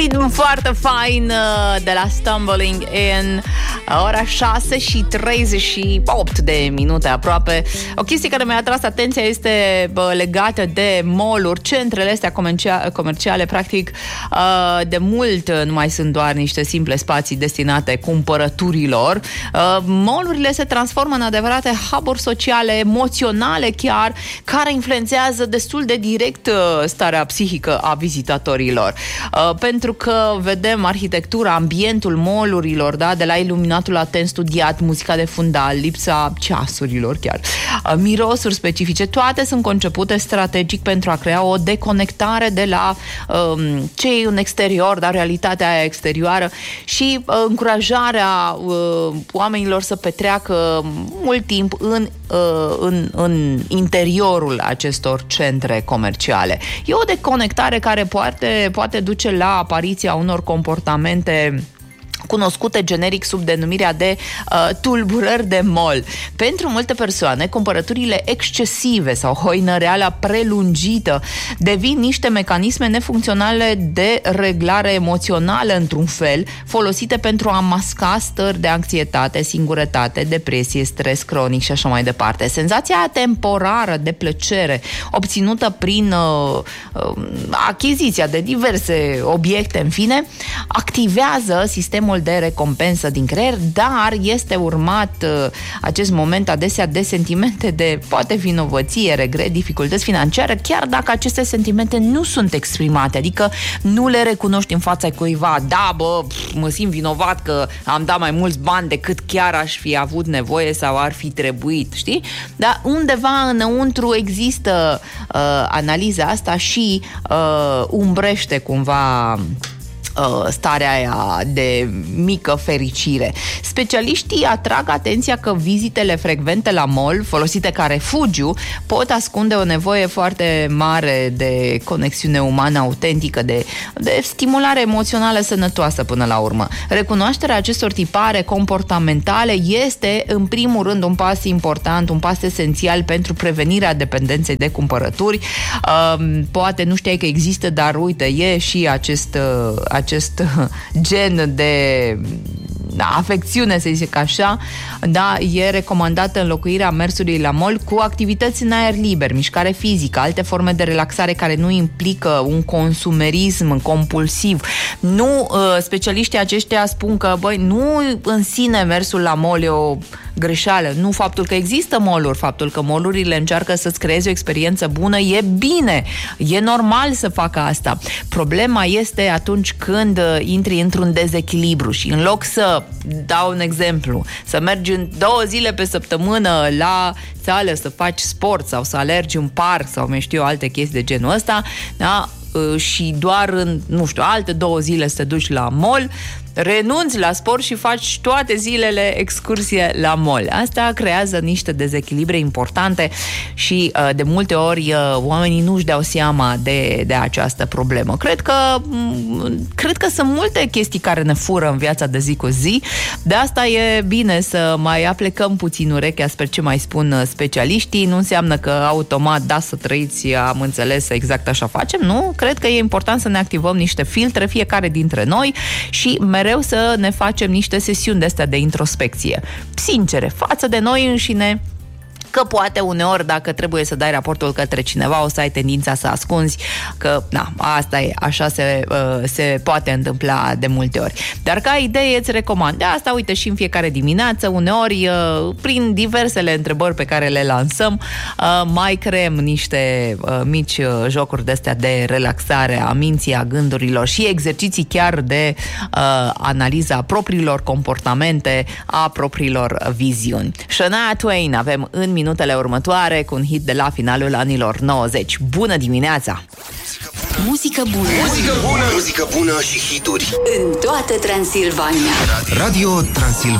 ritm foarte fain de la Stumbling In. Ora 6:38 de minute aproape. O chestie care mi-a atras atenția este legată de mall-uri, centrele astea comerciale, practic de mult nu mai sunt doar niște simple spații destinate cumpărăturilor. Mall-urile se transformă în adevărate hub-uri sociale, emoționale chiar, care influențează destul de direct starea psihică a vizitatorilor. Pentru că vedem arhitectura, ambientul mall-urilor, da? De la iluminatul atent studiat, muzica de fundal, lipsa ceasurilor chiar, mirosuri specifice, toate sunt concepute strategic pentru a crea o deconectare de la ce e în exterior, dar realitatea aia exterioară și încurajarea oamenilor să petreacă mult timp în interiorul acestor centre comerciale. E o deconectare care poate duce la apariția unor comportamente cunoscute generic sub denumirea de tulburări de mall. Pentru multe persoane, cumpărăturile excesive sau hoinăreala prelungită devin niște mecanisme nefuncționale de reglare emoțională într-un fel, folosite pentru a masca stări de anxietate, singurătate, depresie, stres cronic și așa mai departe. Senzația temporară de plăcere obținută prin achiziția de diverse obiecte, în fine, activează sistemul de recompensă din creier, dar este urmat acest moment adesea de sentimente de poate vinovăție, regret, dificultăți financiare, chiar dacă aceste sentimente nu sunt exprimate, adică nu le recunoști în fața cuiva. Da, mă simt vinovat că am dat mai mulți bani decât chiar aș fi avut nevoie sau ar fi trebuit, știi? Dar undeva înăuntru există analiza asta și umbrește cumva starea aia de mică fericire. Specialiștii atrag atenția că vizitele frecvente la mall, folosite ca refugiu, pot ascunde o nevoie foarte mare de conexiune umană autentică, de stimulare emoțională sănătoasă până la urmă. Recunoașterea acestor tipare comportamentale este, în primul rând, un pas important, un pas esențial pentru prevenirea dependenței de cumpărături. Poate nu știai că există, dar uite, e și acest gen de afecțiune, să zic așa, da, e recomandată înlocuirea mersului la mall cu activități în aer liber, mișcare fizică, alte forme de relaxare care nu implică un consumerism compulsiv. Nu, specialiștii aceștia spun că, nu în sine mersul la mall e o greșeală, nu faptul că există mall-uri, faptul că mall-urile încearcă să-ți creeze o experiență bună, e bine, e normal să facă asta. Problema este atunci când intri într-un dezechilibru și în loc să dau un exemplu, să mergi 2 zile pe săptămână la sală să faci sport sau să alergi în parc sau mai știu eu, alte chestii de genul ăsta, da? Și doar în, alte 2 zile să te duci la mall, renunți la sport și faci toate zilele excursie la mall. Asta creează niște dezechilibre importante și de multe ori oamenii nu își dau seama de această problemă. Cred că sunt multe chestii care ne fură în viața de zi cu zi. De asta e bine să mai aplecăm puțin urechea spre ce mai spun specialiștii. Nu înseamnă că automat, da, să trăiți, am înțeles, exact așa facem. Nu, cred că e important să ne activăm niște filtre, fiecare dintre noi, și mereu să ne facem niște sesiuni de astea de introspecție sincere față de noi înșine, că poate uneori dacă trebuie să dai raportul către cineva o să ai tendința să ascunzi, că asta e, așa se poate întâmpla de multe ori. Dar ca idee îți recomand de asta, uite, și în fiecare dimineață, uneori prin diversele întrebări pe care le lansăm, mai creăm niște mici jocuri de astea de relaxare a minții, a gândurilor și exerciții chiar de analiza propriilor comportamente, a propriilor viziuni. Shania Twain avem în minutele următoare cu un hit de la finalul anilor 90. Bună dimineața! Muzică bună! Muzică bună! Muzică bună și hituri în toată Transilvania. Radio Transilvania.